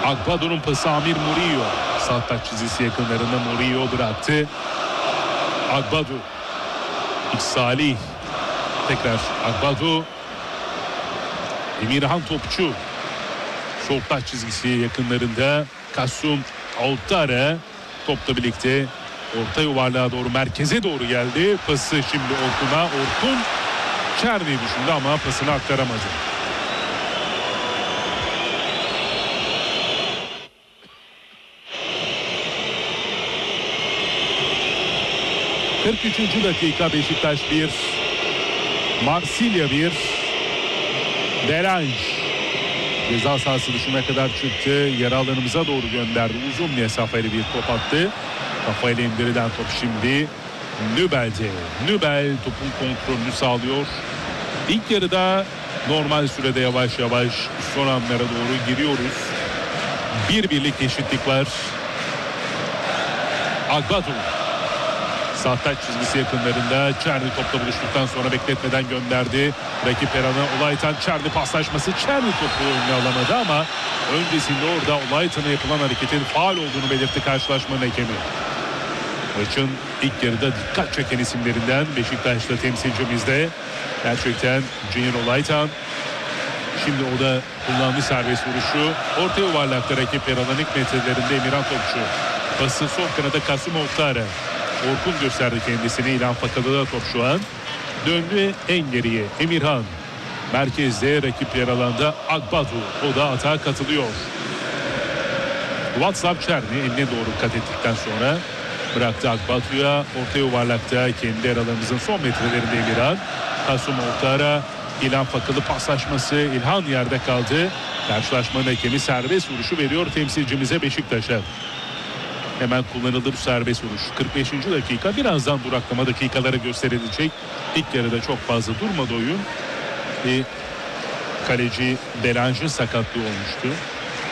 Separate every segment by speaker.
Speaker 1: Agbado'nun pası Amir Murillo. Sağ taç çizgisi yakınlarında Murillo bıraktı. Agbado. Salih. Tekrar Agbado. Emirhan Topçu. Sol taç çizgisi yakınlarında Kasum Altara. Topla birlikte orta yuvarlığa doğru, merkeze doğru geldi. Pası şimdi Orkun'a. Orkun Çerni'yi düşündü ama pasını aktaramadı. ...43. dakika, Beşiktaş 1, Marsilya 1. Delanj ceza sahası dışına kadar çıktı. Yarı alanımıza doğru gönderdi. Uzun mesafeli bir top attı. Kafayla indirilen top şimdi Nübel'de. Nübel topun kontrolünü sağlıyor. İlk yarıda normal sürede yavaş yavaş son anlara doğru giriyoruz. 1-1'lik eşitlik var. Agbado. Sağ taç çizgisi yakınlarında Çerni topla buluştuktan sonra bekletmeden gönderdi. Rakip Eran'a Olaytan Çerni paslaşması. Çerni topu önüne alamadı ama öncesinde orada Olaytan'a yapılan hareketin faul olduğunu belirtti karşılaşmanın hakemi. Maçın ilk yarıda dikkat çeken isimlerinden Beşiktaş'ta temsilcimizde gerçekten Junior Olaytan. Şimdi o da kullandığı serbest vuruşu. Orta yuvarlakta rakip Eran'ın ilk metrelerinde Emirhan Topçu. Pası sol kanada Kasım Oktara. Orkun gösterdi kendisini. İlhan Fakalı'da top şu an. Döndü en geriye Emirhan. Merkezde rakip yer alanda Agbado. O da atağa katılıyor. WhatsApp Çerni eline doğru kat ettikten sonra bıraktı Agbado'ya. Orta yuvarlakta kendi yer alanımızın son metrelerinde Emirhan. Kasım Oktara. İlhan Fakalı paslaşması. İlhan yerde kaldı. Karşılaşmanın hakemi serbest vuruşu veriyor temsilcimize Beşiktaş'a. Hemen kullanıldı bu serbest vuruş. 45. dakika, birazdan duraklama dakikaları gösterilecek. İlk yarıda çok fazla durmadı oyun. Kaleci Delanj'ın sakatlığı olmuştu.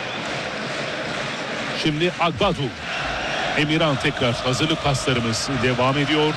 Speaker 1: Şimdi Agbado. Emirhan tekrar, hazırlık paslarımız devam ediyor.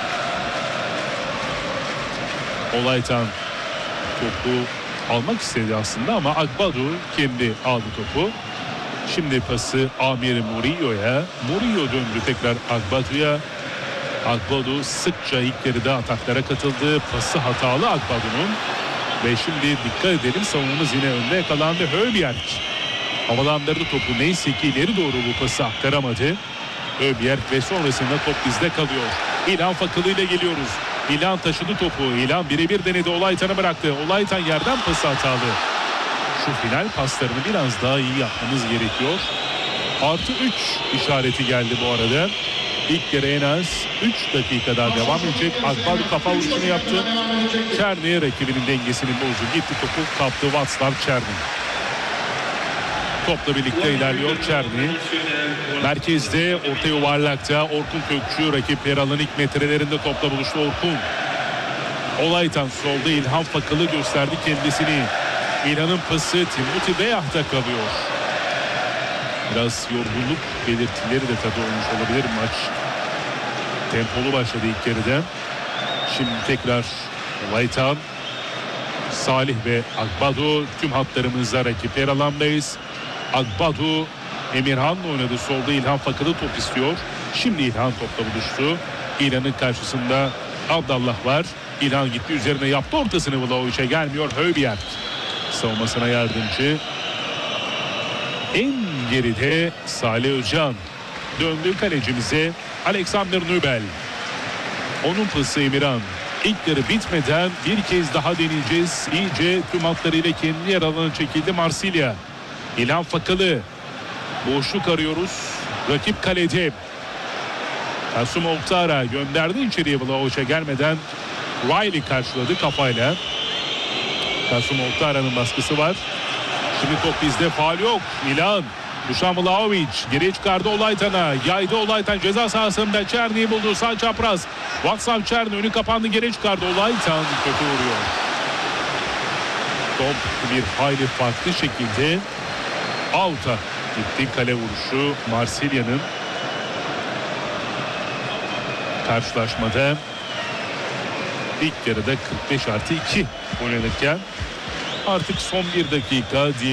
Speaker 1: Olaytan topu almak istedi aslında ama Agbado kendi aldı topu. Şimdi pası Amir Murillo'ya. Murillo döndü tekrar Agbado'ya. Agbado sıkça ilk yarıda ataklara katıldı. Pası hatalı Agbado'nun. Ve şimdi dikkat edelim, savunmamız yine önde yakalandı. Höbjerg havalandırdı topu. Neyse ki ileri doğru bu pası aktaramadı. Höbjerg ve sonrasında top bizde kalıyor. İlhan Fakalı ile geliyoruz. İlhan taşıdı topu. İlhan birebir denedi. Olaytan'a bıraktı. Olaytan yerden pası hatalı. Şu final paslarını biraz daha iyi yapmamız gerekiyor. +3 işareti geldi bu arada. İlk kere en az 3 dakika daha devam edecek. Agbado kafa vuruşunu yaptı. Çerni rakibinin dengesini bozdu. Gitti topu kaptı Václav Černý. Topla birlikte ilerliyor Černý. Merkezde orta yuvarlakta Orkun Kökçü rakip yer alan ilk metrelerinde topla buluştu Orkun. Olaytan solda İlhan Fakalı gösterdi kendisini. İlhan'ın pası Timothy Weah'ta kalıyor. Biraz yorgunluk belirtileri de tabii olmuş olabilir. Maç tempolu başladı ilk yarıda. Şimdi tekrar Olaytan, Salih ve Agbado tüm hatlarımızda rakip yer alandayız. Agbado Emirhan'la oynadı. Solda İlhan Fakalı top istiyor. Şimdi İlhan topla buluştu. İlhan'ın karşısında Abdallah var. İlhan gitti üzerine yaptı ortasını. Vlahovic'e gelmiyor. Höbjerg savunmasına yardımcı. En geride Salih Özcan. Döndü kalecimize Alexander Nübel. Onun pası Emirhan. İlk yarı bitmeden bir kez daha deneyeceğiz. İyice tüm hatlarıyla kendi yer alanına çekildi Marsilya. İlhan Fakalı. Boşluk arıyoruz. Rakip kalede. Kasım Oktara gönderdi içeriye, Vlahovic'e gelmeden Riley karşıladı kafayla. Kasım Oktara'nın baskısı var. Şimdi top bizde, faul yok. İlhan. Dušan Vlahović geriye çıkardı Olaytan'a. Yaydı Olaytan ceza sahasında Černy'yi buldu. Sağ çapraz. Václav Černý önü kapandı, geriye çıkardı. Olaytan kötü vuruyor. Top bir hayli farklı şekilde out'a gitti. Kale vuruşu Marsilya'nın. Karşılaşmada ilk yarıda 45+2 oynanırken artık son bir dakika diye